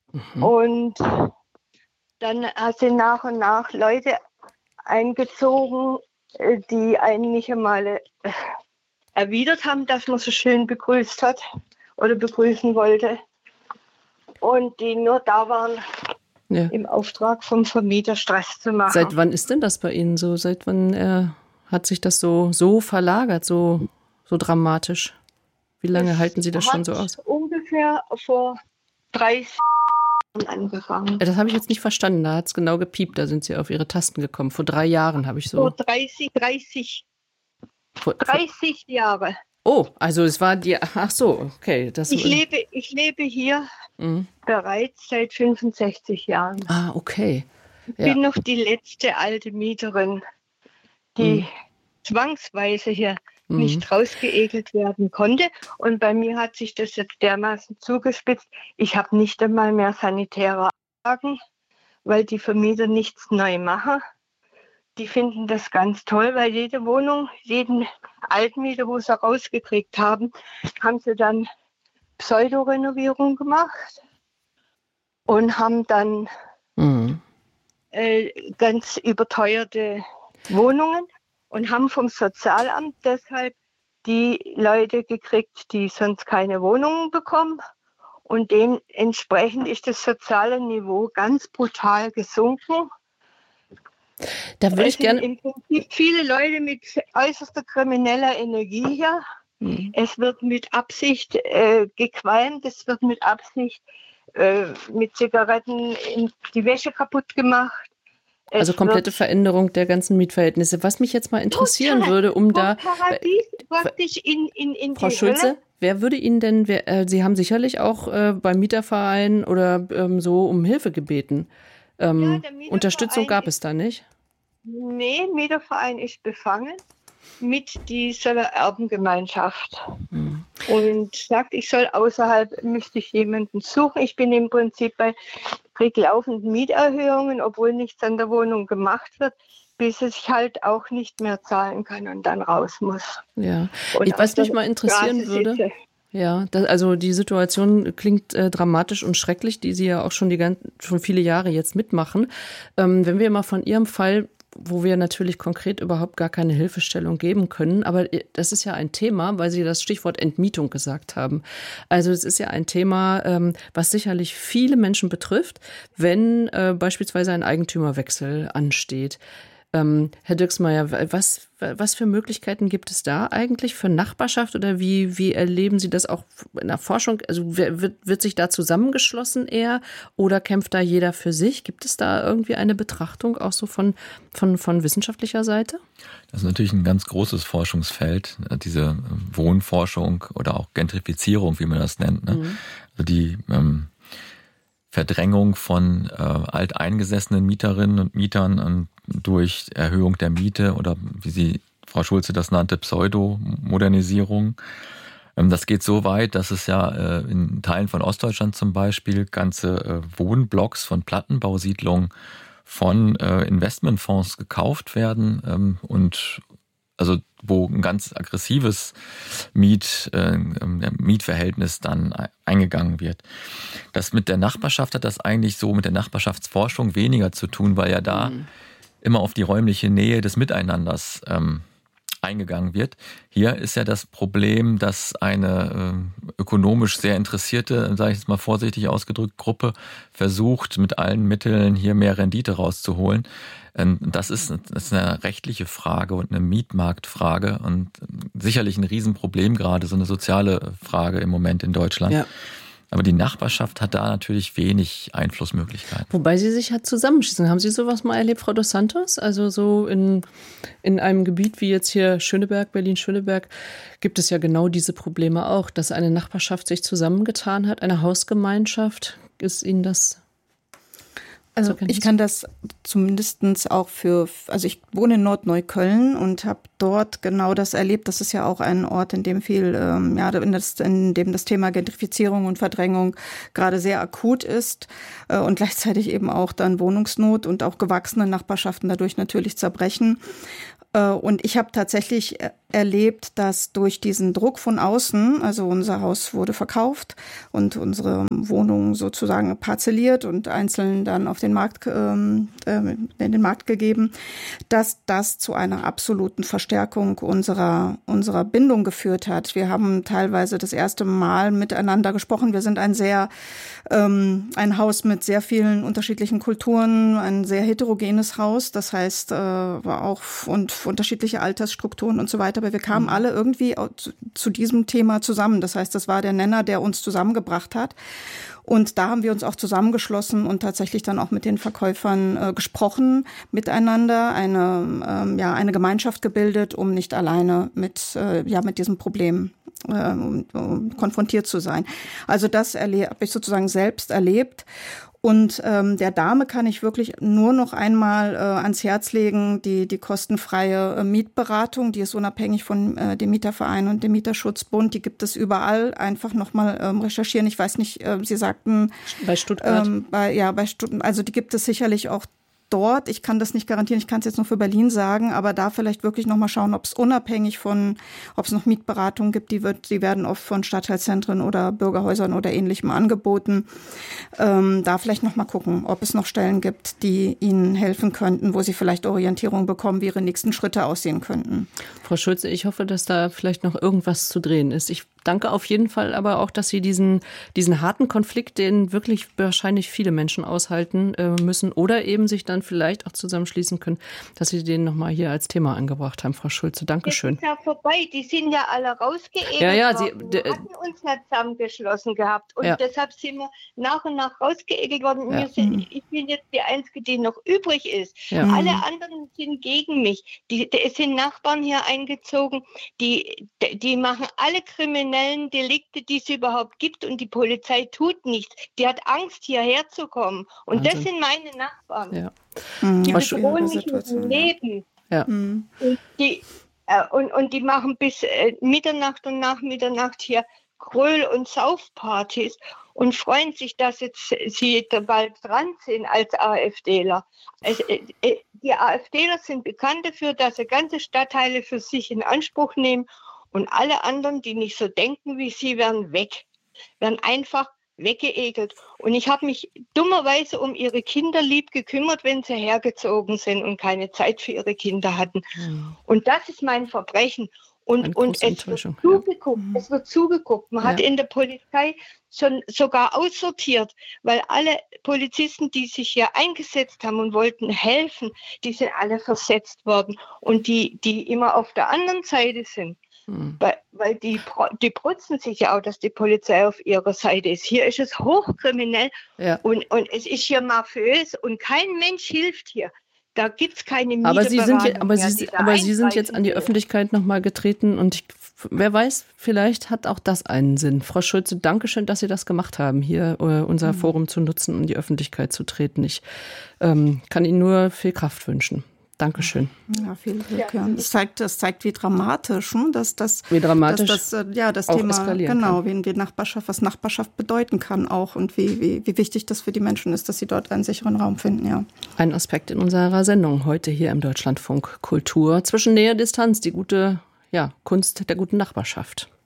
Und dann sind nach und nach Leute eingezogen, die einen nicht einmal erwidert haben, dass man so schön begrüßt hat oder begrüßen wollte. Und die nur da waren, im Auftrag vom Vermieter Stress zu machen. Seit wann ist denn das bei Ihnen so? Seit wann hat sich das so verlagert, so dramatisch? Wie lange halten Sie das schon so aus? Ungefähr vor 30 Jahren angefangen. Das habe ich jetzt nicht verstanden. Da hat es genau gepiept. Da sind Sie auf Ihre Tasten gekommen. Vor 3 Jahren habe ich so. Vor 30 Jahre. Oh, also es war die. Ach so, okay. Ich lebe hier bereits seit 65 Jahren. Ah, okay. Ich bin noch die letzte alte Mieterin, die zwangsweise hier nicht rausgeekelt werden konnte. Und bei mir hat sich das jetzt dermaßen zugespitzt. Ich habe nicht einmal mehr sanitäre Anlagen, weil die Vermieter nichts neu machen. Die finden das ganz toll, weil jede Wohnung, jeden Altmieter, wo sie rausgekriegt haben, haben sie dann Pseudorenovierung gemacht und haben dann ganz überteuerte Wohnungen und haben vom Sozialamt deshalb die Leute gekriegt, die sonst keine Wohnungen bekommen. Und dementsprechend ist das soziale Niveau ganz brutal gesunken. Da würde ich gerne. Im Prinzip viele Leute mit äußerster krimineller Energie hier. Es wird mit Absicht gequalmt, es wird mit Absicht mit Zigaretten die Wäsche kaputt gemacht. Also komplette Veränderung der ganzen Mietverhältnisse. Was mich jetzt mal interessieren würde, um da. Paradies praktisch in Frau Schulze, wer würde Ihnen denn, Sie haben sicherlich auch beim Mieterverein oder so um Hilfe gebeten. Unterstützung gab es da nicht? Nee, Mieterverein ist befangen mit dieser Erbengemeinschaft. Und sagt, ich soll außerhalb, müsste ich jemanden suchen. Ich bin im Prinzip kriege laufend Mieterhöhungen, obwohl nichts an der Wohnung gemacht wird, bis ich halt auch nicht mehr zahlen kann und dann raus muss. Ja, was mich mal interessieren würde. Ja, also die Situation klingt dramatisch und schrecklich, die Sie ja auch schon viele Jahre jetzt mitmachen. Wenn wir mal von Ihrem Fall, wo wir natürlich konkret überhaupt gar keine Hilfestellung geben können, aber das ist ja ein Thema, weil Sie das Stichwort Entmietung gesagt haben. Also es ist ja ein Thema, was sicherlich viele Menschen betrifft, wenn beispielsweise ein Eigentümerwechsel ansteht. Herr Dirksmeier, was für Möglichkeiten gibt es da eigentlich für Nachbarschaft oder wie erleben Sie das auch in der Forschung? Also wird sich da zusammengeschlossen eher oder kämpft da jeder für sich? Gibt es da irgendwie eine Betrachtung auch so von wissenschaftlicher Seite? Das ist natürlich ein ganz großes Forschungsfeld, diese Wohnforschung oder auch Gentrifizierung, wie man das nennt. Ne? Also die Verdrängung von alteingesessenen Mieterinnen und Mietern durch Erhöhung der Miete oder wie Frau Schulze das nannte, Pseudomodernisierung. Das geht so weit, dass es ja in Teilen von Ostdeutschland zum Beispiel ganze Wohnblocks von Plattenbausiedlungen von Investmentfonds gekauft werden und also wo ein ganz aggressives Mietverhältnis dann eingegangen wird. Das mit der Nachbarschaft hat das eigentlich so mit der Nachbarschaftsforschung weniger zu tun, weil ja da immer auf die räumliche Nähe des Miteinanders eingegangen wird. Hier ist ja das Problem, dass eine ökonomisch sehr interessierte, sage ich jetzt mal vorsichtig ausgedrückt, Gruppe versucht, mit allen Mitteln hier mehr Rendite rauszuholen. Das ist eine rechtliche Frage und eine Mietmarktfrage und sicherlich ein Riesenproblem, gerade so eine soziale Frage im Moment in Deutschland. Ja. Aber die Nachbarschaft hat da natürlich wenig Einflussmöglichkeiten. Wobei sie sich halt zusammenschließen. Haben Sie sowas mal erlebt, Frau dos Santos? Also so in einem Gebiet wie jetzt hier Schöneberg, Berlin-Schöneberg, gibt es ja genau diese Probleme auch, dass eine Nachbarschaft sich zusammengetan hat, eine Hausgemeinschaft. Ist Ihnen das? Also ich kann das zumindestens auch also ich wohne in Nordneukölln und habe dort genau das erlebt. Das ist ja auch ein Ort, in dem in dem das Thema Gentrifizierung und Verdrängung gerade sehr akut ist und gleichzeitig eben auch dann Wohnungsnot und auch gewachsene Nachbarschaften dadurch natürlich zerbrechen. Und ich habe tatsächlich erlebt, dass durch diesen Druck von außen, also unser Haus wurde verkauft und unsere Wohnung sozusagen parzelliert und einzeln dann auf den Markt, in den Markt gegeben, dass das zu einer absoluten Verstärkung unserer Bindung geführt hat. Wir haben teilweise das erste Mal miteinander gesprochen. Wir sind ein Haus mit sehr vielen unterschiedlichen Kulturen, ein sehr heterogenes Haus, das heißt auch und unterschiedliche Altersstrukturen und so weiter. Aber wir kamen alle irgendwie zu diesem Thema zusammen. Das heißt, das war der Nenner, der uns zusammengebracht hat. Und da haben wir uns auch zusammengeschlossen und tatsächlich dann auch mit den Verkäufern gesprochen, miteinander, eine Gemeinschaft gebildet, um nicht alleine mit diesem Problem konfrontiert zu sein. Also das habe ich sozusagen selbst erlebt. Und der Dame kann ich wirklich nur noch einmal ans Herz legen, die kostenfreie Mietberatung, die ist unabhängig von dem Mieterverein und dem Mieterschutzbund, die gibt es überall. Einfach nochmal recherchieren. Ich weiß nicht, Sie sagten bei Stuttgart. Bei Stuttgart. Also die gibt es sicherlich auch dort. Ich kann das nicht garantieren, ich kann es jetzt nur für Berlin sagen, aber da vielleicht wirklich nochmal schauen, ob es unabhängig von, ob es noch Mietberatungen gibt, die werden oft von Stadtteilzentren oder Bürgerhäusern oder Ähnlichem angeboten. Da vielleicht nochmal gucken, ob es noch Stellen gibt, die Ihnen helfen könnten, wo Sie vielleicht Orientierung bekommen, wie Ihre nächsten Schritte aussehen könnten. Frau Schulze, ich hoffe, dass da vielleicht noch irgendwas zu drehen ist. Ich danke auf jeden Fall aber auch, dass Sie diesen harten Konflikt, den wirklich wahrscheinlich viele Menschen aushalten müssen oder eben sich dann vielleicht auch zusammenschließen können, dass Sie den nochmal hier als Thema angebracht haben, Frau Schulze. Dankeschön. Das ist ja vorbei. Die sind ja alle rausgeekelt worden. Wir hatten uns ja zusammengeschlossen gehabt und deshalb sind wir nach und nach rausgeekelt worden. Ja. Ich bin jetzt die Einzige, die noch übrig ist. Ja. Alle anderen sind gegen mich. Es sind Nachbarn hier eingezogen, die machen alle kriminellen Delikte, die es überhaupt gibt und die Polizei tut nichts. Die hat Angst, hierher zu kommen. Und das sind meine Nachbarn. Ja. Die bedrohen mich mit dem Leben. Ja. Und die machen bis Mitternacht und nach Mitternacht hier Gröll- und Saufpartys und freuen sich, dass jetzt sie bald dran sind als AfDler. Die AfDler sind bekannt dafür, dass sie ganze Stadtteile für sich in Anspruch nehmen. Und alle anderen, die nicht so denken wie sie, werden einfach weggeekelt. Und ich habe mich dummerweise um ihre Kinder lieb gekümmert, wenn sie hergezogen sind und keine Zeit für ihre Kinder hatten. Mhm. Und das ist mein Verbrechen. Und es wird zugeguckt. Man hat in der Polizei schon sogar aussortiert, weil alle Polizisten, die sich hier eingesetzt haben und wollten helfen, die sind alle versetzt worden. Und die immer auf der anderen Seite sind, weil die protzen sich ja auch, dass die Polizei auf ihrer Seite ist. Hier ist es hochkriminell und es ist hier mafiös und kein Mensch hilft hier. Da gibt es keine Mieterberatung. Aber Sie sind jetzt an die Öffentlichkeit nochmal getreten und wer weiß, vielleicht hat auch das einen Sinn. Frau Schulze, danke schön, dass Sie das gemacht haben, hier unser Forum zu nutzen, um in die Öffentlichkeit zu treten. Ich kann Ihnen nur viel Kraft wünschen. Dankeschön. Ja, viel Glück. Ja. Das zeigt, wie dramatisch, das Thema eskalieren kann. Was Nachbarschaft bedeuten kann auch und wie wichtig das für die Menschen ist, dass sie dort einen sicheren Raum finden. Ja. Ein Aspekt in unserer Sendung heute hier im Deutschlandfunk Kultur. Zwischen Nähe und Distanz, die gute Kunst der guten Nachbarschaft.